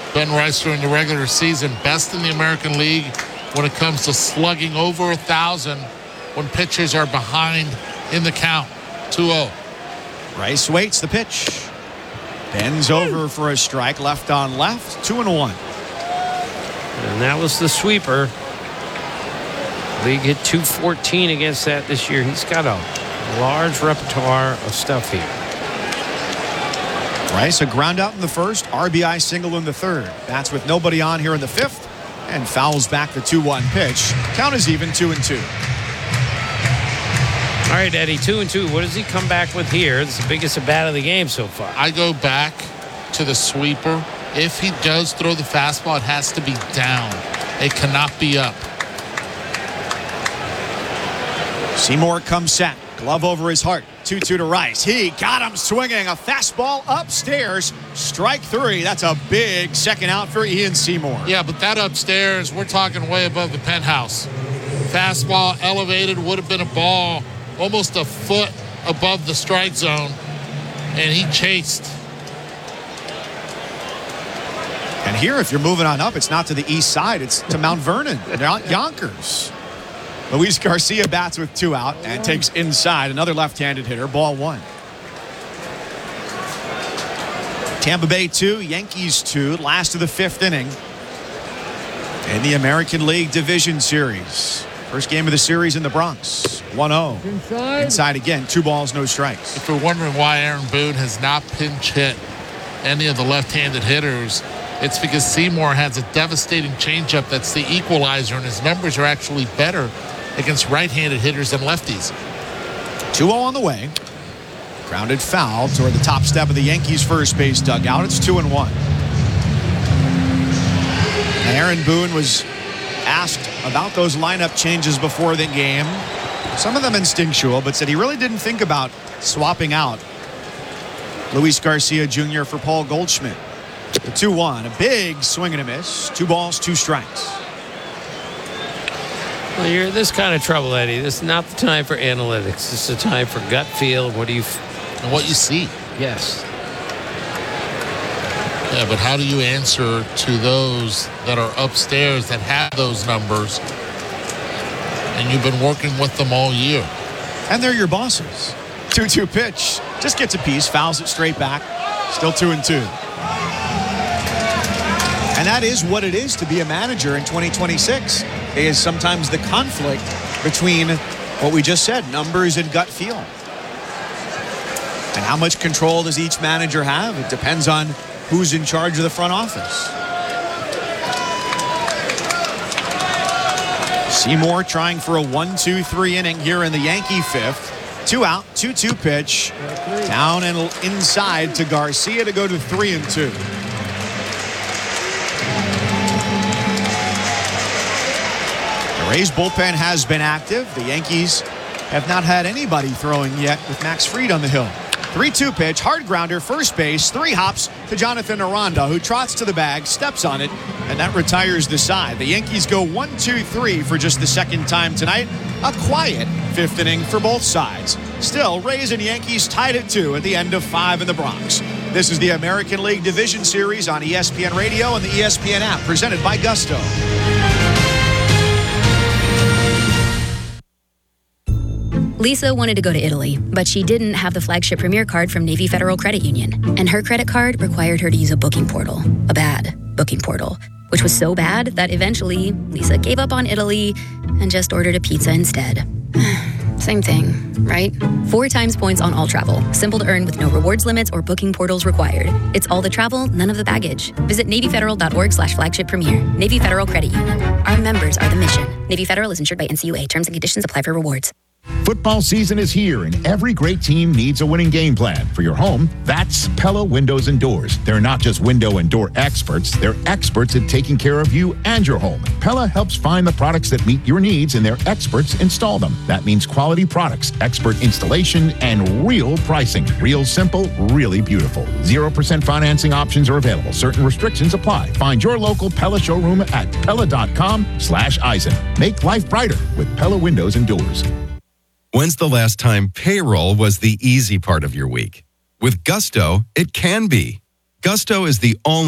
Ben Rice during the regular season, best in the American League when it comes to slugging over 1,000 when pitchers are behind in the count. 2-0. Rice waits the pitch. Bends over for a strike, left on left, 2-1. And that was the sweeper. League hit .214 against that this year. He's got a large repertoire of stuff here. Rice, a ground out in the first, RBI single in the third. Bats with nobody on here in the fifth, and fouls back the 2-1 pitch. Count is even, 2-2. All right, Eddie, 2-2. What does he come back with here? It's the biggest at bat of the game so far. I go back to the sweeper. If he does throw the fastball, it has to be down. It cannot be up. Seymour comes set. Glove over his heart. 2-2 to Rice. He got him swinging. A fastball upstairs. Strike three. That's a big second out for Ian Seymour. Yeah, but that upstairs, we're talking way above the penthouse. Fastball elevated, would have been a ball almost a foot above the strike zone, and he chased. And here, if you're moving on up, it's not to the east side. It's to Mount Vernon, not Yonkers. Luis Garcia bats with 2 out and takes inside. Another left-handed hitter, ball 1. Tampa Bay 2, Yankees 2, last of the 5th inning in the American League Division Series. First game of the series in the Bronx, 1-0. Inside again, 2 balls, no strikes. If we're wondering why Aaron Boone has not pinch hit any of the left-handed hitters, it's because Seymour has a devastating changeup that's the equalizer, and his numbers are actually better against right-handed hitters than lefties. 2-0 on the way. Grounded foul toward the top step of the Yankees' first base dugout. It's 2-1. And Aaron Boone was asked about those lineup changes before the game. Some of them instinctual, but said he really didn't think about swapping out Luis Garcia Jr. for Paul Goldschmidt. The 2-1, a big swing and a miss. 2 balls, 2 strikes. Well, you're in this kind of trouble, Eddie. This is not the time for analytics. This is the time for gut feel. What do you... And what you see. Yes. Yeah, but how do you answer to those that are upstairs that have those numbers and you've been working with them all year? And they're your bosses. 2-2 pitch. Just gets a piece, fouls it straight back. Still 2-2. And that is what it is to be a manager in 2026. Is sometimes the conflict between what we just said, numbers and gut feel. And how much control does each manager have? It depends on who's in charge of the front office. Seymour trying for a 1-2-3 inning here in the Yankee 5th. 2 out, 2-2 pitch. Down and inside to Garcia to go to 3-2. The Rays bullpen has been active. The Yankees have not had anybody throwing yet with Max Fried on the hill. 3-2 pitch, hard grounder, first base, 3 hops to Jonathan Aranda, who trots to the bag, steps on it, and that retires the side. The Yankees go 1-2-3 for just the second time tonight. A quiet 5th inning for both sides. Still, Rays and Yankees tied at 2 at the end of 5 in the Bronx. This is the American League Division Series on ESPN Radio and the ESPN app, presented by Gusto. Lisa wanted to go to Italy, but she didn't have the flagship Premier card from Navy Federal Credit Union. And her credit card required her to use a booking portal, a bad booking portal, which was so bad that eventually Lisa gave up on Italy and just ordered a pizza instead. Same thing, right? 4 times points on all travel. Simple to earn with no rewards limits or booking portals required. It's all the travel, none of the baggage. Visit NavyFederal.org/flagship premier. Navy Federal Credit Union. Our members are the mission. Navy Federal is insured by NCUA. Terms and conditions apply for rewards. Football season is here, and every great team needs a winning game plan. For your home, that's Pella Windows and Doors. They're not just window and door experts, they're experts at taking care of you and your home. Pella helps find the products that meet your needs, and their experts install them. That means quality products, expert installation, and real pricing. Real simple, really beautiful. 0% financing options are available. Certain restrictions apply. Find your local Pella showroom at Pella.com/Eisen. Make life brighter with Pella Windows and Doors. When's the last time payroll was the easy part of your week? With Gusto, it can be. Gusto is the only